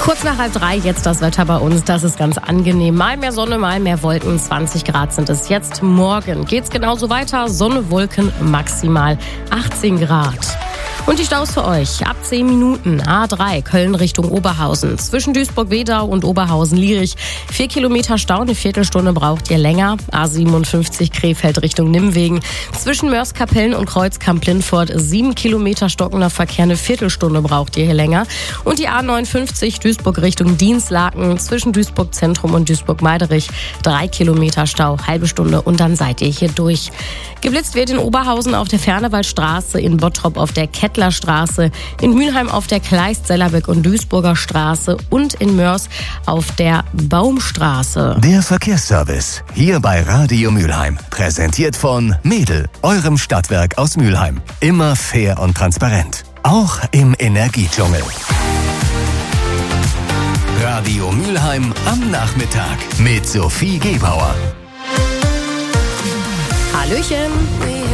Kurz nach 2:30 jetzt das Wetter bei uns. Das ist ganz angenehm. Mal mehr Sonne, mal mehr Wolken. 20 Grad sind es jetzt. Morgen geht's genauso weiter. Sonne, Wolken, maximal 18 Grad. Und die Staus für euch. Ab 10 Minuten. A3 Köln Richtung Oberhausen. Zwischen Duisburg-Wedau und Oberhausen-Lierich. 4 Kilometer Stau, eine Viertelstunde braucht ihr länger. A57 Krefeld Richtung Nimwegen. Zwischen Mörs-Kapellen und Kreuzkamp-Lindfort 7 Kilometer stockender Verkehr, eine Viertelstunde braucht ihr hier länger. Und die A59 Duisburg Richtung Dinslaken. Zwischen Duisburg-Zentrum und Duisburg-Meiderich 3 Kilometer Stau, halbe Stunde und dann seid ihr hier durch. Geblitzt wird in Oberhausen auf der Fernewaldstraße, in Bottrop auf der Kettlerstraße, in Mülheim auf der Kleist-Sellerbeck- und Duisburger Straße und in Mörs auf der Baumstraße. Der Verkehrsservice hier bei Radio Mülheim. Präsentiert von Mädel, eurem Stadtwerk aus Mülheim. Immer fair und transparent. Auch im Energiedschungel. Radio Mülheim am Nachmittag mit Sophie Gebauer. Hallöchen!